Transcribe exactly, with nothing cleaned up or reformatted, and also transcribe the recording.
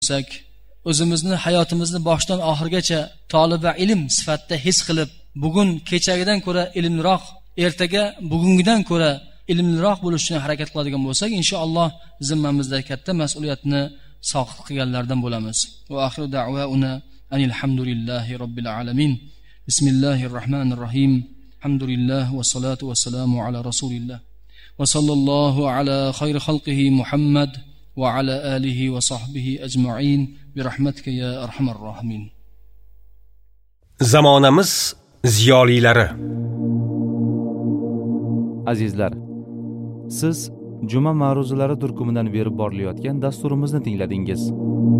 bo'lsak, o'zimizni hayotimizni boshdan oxirigacha toliba ilm sifatida his qilib, bugun kechagidan ko'ra ilmliroq, ertaga bugungidan ko'ra ilmliroq bo'lish uchun harakat qiladigan bo'lsak, inshaalloh zimmamizda katta mas'uliyatni soqit qilganlardan bo'lamiz. Va oxiru da'vauna anil hamdulillahi robbil alamin. Bismillahir rohmanir rohim. Alhamdulillah va salatu va salamu ala rasulillah. Va sallallohu ala khayri xalqihi Muhammad va ala alihi va sahbihi ajma'in bi rahmatika ya arhamar rohimin. Zamonamiz ziyolilari. Azizlar, siz Juma ma'ruzalari turkumidan berib borilayotgan dasturimizni tingladingiz.